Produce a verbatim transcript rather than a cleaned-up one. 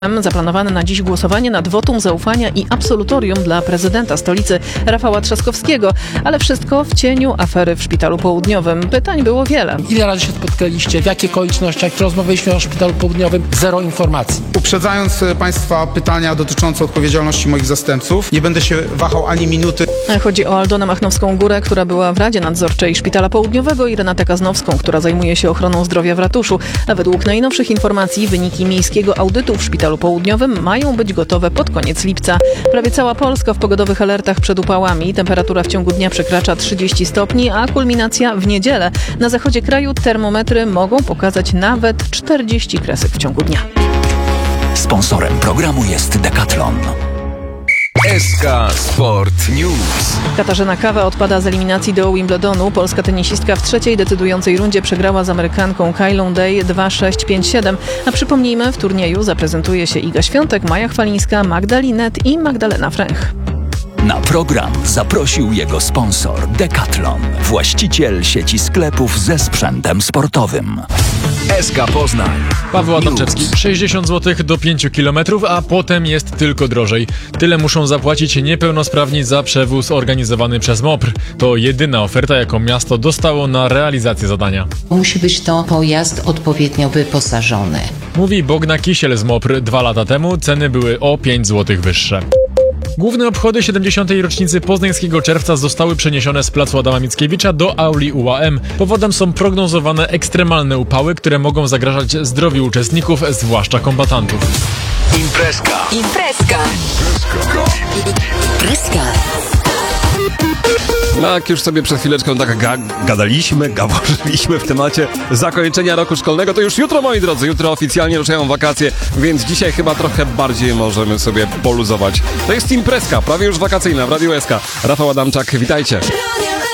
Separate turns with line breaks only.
Zaplanowane na dziś głosowanie nad wotum zaufania i absolutorium dla prezydenta stolicy Rafała Trzaskowskiego, ale wszystko w cieniu afery w Szpitalu Południowym. Pytań było wiele.
Ile razy się spotkaliście, w jakich okolicznościach, czy rozmawialiśmy o Szpitalu Południowym? Zero informacji.
Uprzedzając Państwa pytania dotyczące odpowiedzialności moich zastępców, nie będę się wahał ani minuty.
Chodzi o Aldonę Machnowską-Górę, która była w Radzie Nadzorczej Szpitala Południowego, i Renatę Kaznowską, która zajmuje się ochroną zdrowia w ratuszu. A według najnowszych informacji wyniki miejskiego audytu w Szpitalu Południowym mają być gotowe pod koniec lipca. Prawie cała Polska w pogodowych alertach przed upałami. Temperatura w ciągu dnia przekracza trzydzieści stopni, a kulminacja w niedzielę. Na zachodzie kraju termometry mogą pokazać nawet czterdzieści kresek w ciągu dnia.
Sponsorem programu jest Decathlon.
S K Sport News.
Katarzyna Kawa odpada z eliminacji do Wimbledonu. Polska tenisistka w trzeciej decydującej rundzie przegrała z Amerykanką Kylą Day dwa sześć pięć siedem. A przypomnijmy, w turnieju zaprezentuje się Iga Świątek, Maja Chwalińska, Magda Linet i Magdalena Fręch.
Na program zaprosił jego sponsor Decathlon, właściciel sieci sklepów ze sprzętem sportowym.
S K Poznań.
Paweł Adamczewski. sześćdziesiąt złotych do pięciu kilometrów, a potem jest tylko drożej. Tyle muszą zapłacić niepełnosprawni za przewóz organizowany przez MOPR. To jedyna oferta, jaką miasto dostało na realizację zadania.
Musi być to pojazd odpowiednio wyposażony.
Mówi Bogna Kisiel z MOPR. Dwa lata temu ceny były o pięć złotych wyższe. Główne obchody siedemdziesiątej rocznicy poznańskiego czerwca zostały przeniesione z placu Adama Mickiewicza do auli U A M. Powodem są prognozowane ekstremalne upały, które mogą zagrażać zdrowiu uczestników, zwłaszcza kombatantów.
Imprezka.
Imprezka. Imprezka.
No, jak już sobie przed chwileczką tak ga- gadaliśmy, gaworzyliśmy w temacie zakończenia roku szkolnego, to już jutro, moi drodzy, jutro oficjalnie ruszają wakacje, więc dzisiaj chyba trochę bardziej możemy sobie poluzować. To jest imprezka, prawie już wakacyjna w Radiu S K. Rafał Adamczak, witajcie.